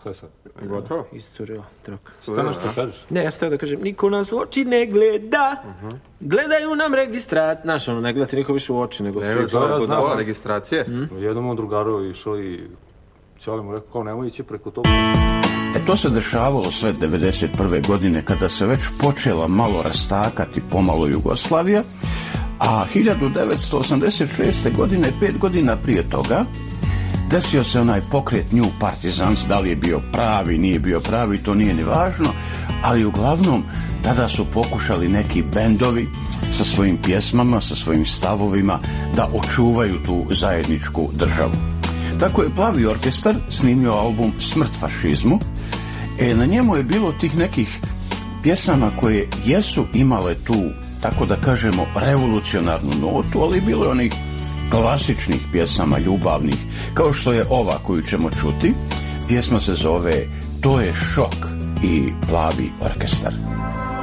Šta je sad? Gotovo? Iscurila traka. Stano što kažeš? Ne, ja sam teo da kažem, niko nas u oči ne gleda, gledaju nam registrat. Znaš, ne gledati niko više u oči, nego svi. Registracije? Jednom od drugaru išao i Ćale mu rekao, kao nemoj ići preko toga. To se dešavalo sve 1991. godine, kada se već počela malo rastakati pomalo Jugoslavija, a 1986. godine, 5 godina prije toga, desio se onaj pokret New Partizans. Da li je bio pravi, nije bio pravi, to nije ni važno, ali uglavnom tada su pokušali neki bendovi sa svojim pjesmama, sa svojim stavovima da očuvaju tu zajedničku državu. Tako je Plavi orkestar snimio album Smrt fašizmu. Na njemu je bilo tih nekih pjesama koje jesu imale tu, tako da kažemo, revolucionarnu notu, ali bilo je onih klasičnih pjesama, ljubavnih, kao što je ova koju ćemo čuti. Pjesma se zove To je šok i Plavi orkestar.